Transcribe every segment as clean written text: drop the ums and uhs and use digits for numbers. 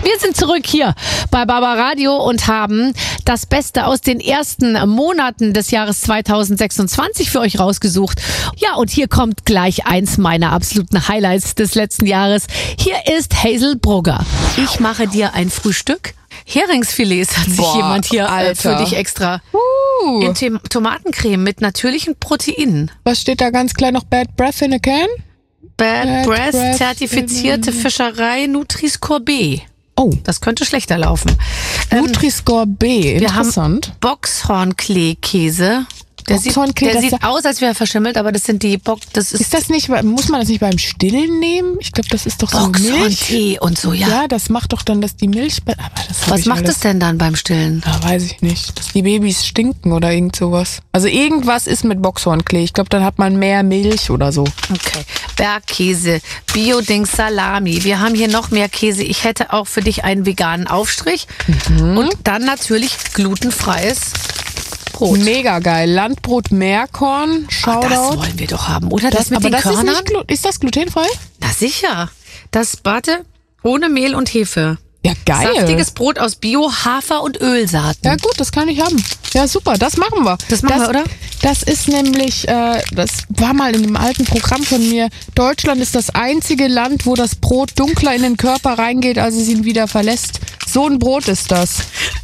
Wir sind zurück hier bei Barbaradio und haben das Beste aus den ersten Monaten des Jahres 2026 für euch rausgesucht. Ja, und hier kommt gleich eins meiner absoluten Highlights des letzten Jahres. Hier ist Hazel Brugger. Ich mache dir ein Frühstück. Heringsfilets hat sich jemand hier für dich extra in Tomatencreme mit natürlichen Proteinen. Was steht da ganz klein noch? Bad Breath in a Can? Bad Breath, zertifizierte Fischerei Nutri-Score B. Oh. Das könnte schlechter laufen. Nutri-Score B, interessant. Wir haben Boxhornklee-Käse. Der sieht aus, als wäre er verschimmelt, aber das sind die Ist das nicht, muss man das nicht beim Stillen nehmen? Ich glaube, das ist doch so Milch. Boxhornklee und so, ja. Ja, das macht doch dann, dass die Milch... Aber was macht das denn dann beim Stillen? Da weiß ich nicht. Dass die Babys stinken oder irgend sowas. Also irgendwas ist mit Boxhornklee. Ich glaube, dann hat man mehr Milch oder so. Okay. Bergkäse, Bio-Dings, Salami. Wir haben hier noch mehr Käse. Ich hätte auch für dich einen veganen Aufstrich. Und dann natürlich glutenfreies Brot. Mega geil. Landbrot Meerkorn. Shoutout. Das wollen wir doch haben, oder? Das mit den Körnern? Ist das glutenfrei? Na sicher. Das Butter ohne Mehl und Hefe. Ja, geil. Saftiges Brot aus Bio, Hafer und Ölsaaten. Ja gut, das kann ich haben. Ja, super, das machen wir. Das machen wir, oder? Das ist nämlich, das war mal in einem alten Programm von mir. Deutschland ist das einzige Land, wo das Brot dunkler in den Körper reingeht, als es ihn wieder verlässt. So ein Brot ist das.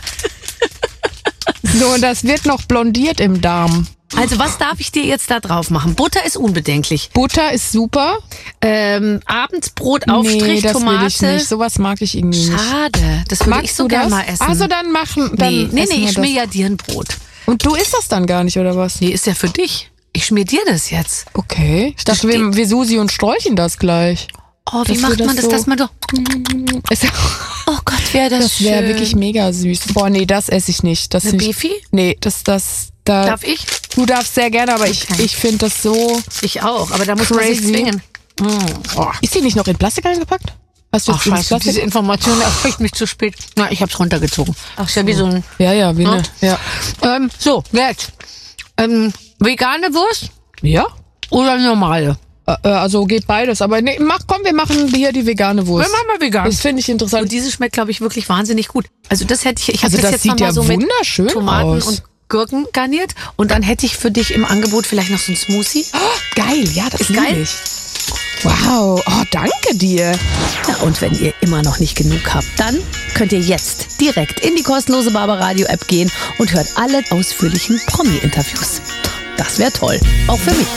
So, und das wird noch blondiert im Darm. Also was darf ich dir jetzt da drauf machen? Butter ist unbedenklich. Butter ist super. Abendsbrotaufstrich, nee, das Tomate. Will ich nicht. Sowas mag ich irgendwie nicht. Schade, das würde ich so gerne mal essen. Also dann machen. Dann nee, ich schmier ja dir ein Brot. Und du isst das dann gar nicht, oder was? Nee, ist ja für dich. Ich schmier dir das jetzt. Okay. Ich dachte, wir Susi und sträuchen das gleich. Oh, wie macht man das, dass man doch... Oh Gott, wäre das schön. Das wäre wirklich mega süß. Boah, nee, das esse ich nicht. Das eine Beefy? Nee, Darf ich? Du darfst sehr gerne, aber ich finde das so... Ich auch, aber da muss man sich zwingen. Ist die nicht noch in Plastik eingepackt? Hast du scheiße, diese Information erreicht mich zu spät. Na, ich hab's runtergezogen. Ach, ist ja wie so ein... Ja, wie eine... Ja. So, jetzt. Vegane Wurst? Ja. Oder normale? Also geht beides, aber nee, wir machen hier die vegane Wurst. Wir machen mal vegan. Das finde ich interessant. Und diese schmeckt, glaube ich, wirklich wahnsinnig gut. Also das hätte ich also habe das jetzt sieht nochmal so mit Tomaten aus. Und Gurken garniert. Und dann hätte ich für dich im Angebot vielleicht noch so ein Smoothie. Oh, geil, ja, das ist geil. Ich. Wow, danke dir. Ja, und wenn ihr immer noch nicht genug habt, dann könnt ihr jetzt direkt in die kostenlose Barbaradio-App gehen und hört alle ausführlichen Promi-Interviews. Das wäre toll, auch für mich.